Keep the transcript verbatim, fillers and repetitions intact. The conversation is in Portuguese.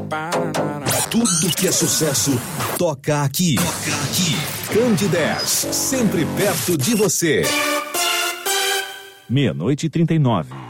Tudo que é sucesso, toca aqui. Toca aqui. Candidez, sempre perto de você. Meia-noite e trinta e nove.